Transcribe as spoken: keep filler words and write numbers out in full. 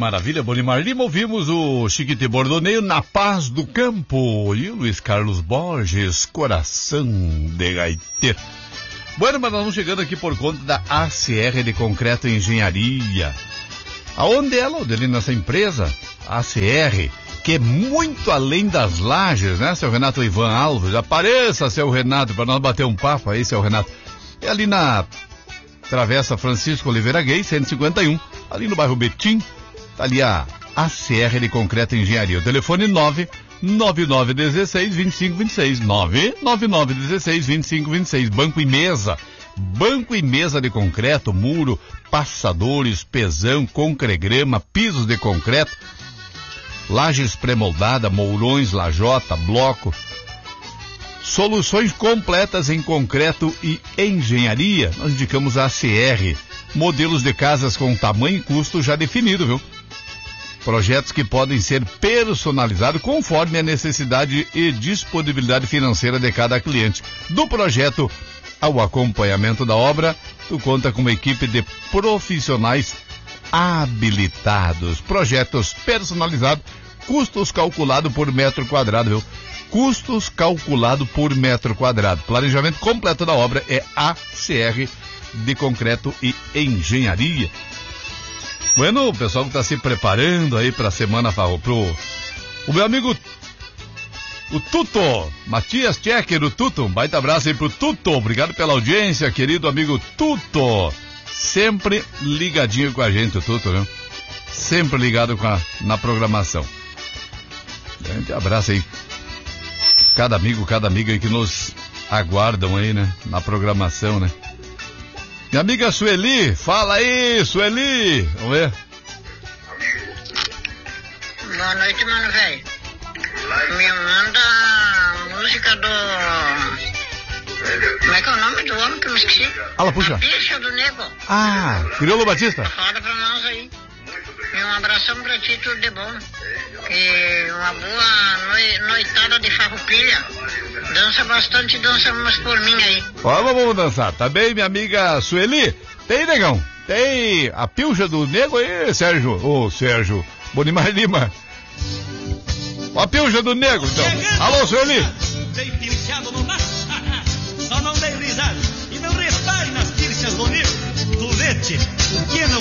maravilha, Bonimar Lima. Ouvimos o Chiquite Bordoneio, Na Paz do Campo. E o Luiz Carlos Borges, Coração de Gaiteiro. Bueno, mas nós vamos chegando aqui por conta da A C R de Concreto e Engenharia. Aonde ela, ali nessa empresa, a ACR, que é muito além das lajes, né, seu Renato Ivan Alves? Apareça, seu Renato, para nós bater um papo aí, seu Renato. É ali na Travessa Francisco Oliveira Gay, cento e cinquenta e um, ali no bairro Betim, tá ali a A C R de Concreto e Engenharia. O telefone nove nove nove um seis, dois cinco dois seis, nove nove nove um seis, dois cinco dois seis. Banco e mesa, banco e mesa de concreto, muro, passadores, pesão, concregrama, pisos de concreto, lajes pré-moldada, mourões, lajota, bloco. Soluções completas em concreto e engenharia. Nós indicamos a A C R. Modelos de casas com tamanho e custo já definido, viu? Projetos que podem ser personalizados conforme a necessidade e disponibilidade financeira de cada cliente. Do projeto ao acompanhamento da obra, tu conta com uma equipe de profissionais habilitados. Projetos personalizados, custos calculados por metro quadrado, viu? Custos calculado por metro quadrado. Planejamento completo da obra é A C R de Concreto e Engenharia. Bueno, o pessoal que está se preparando aí para a semana pro o meu amigo o Tuto, Matias Checker, o Tuto, um baita abraço aí pro Tuto. Obrigado pela audiência, querido amigo Tuto. Sempre ligadinho com a gente, o Tuto, né? Sempre ligado com a, na programação. Grande abraço aí. Cada amigo, cada amiga aí que nos aguardam aí, né? Na programação, né? Minha amiga Sueli, fala aí, Sueli. Vamos ver. Boa noite, mano, velho. Me manda a música do... Como é que é o nome do homem que eu me esqueci? Fala, puxa. A Bicha do Nego. Ah, Crioulo Batista. Fala pra nós aí. E um abração pra ti, tudo de bom. E uma boa noi, noitada de farroupilha. Dança bastante, dança umas por mim aí. Ó, vamos dançar. Tá bem, minha amiga Sueli? Tem, negão? Tem a pilcha do nego aí, Sérgio? Ô, oh, Sérgio. Bonimar Lima. Ó, a pilcha do nego, então. Alô, Sueli? Bem pilchado no mato. Só não dei risada. E não repare nas pilchas do nego. Tu vete, o que não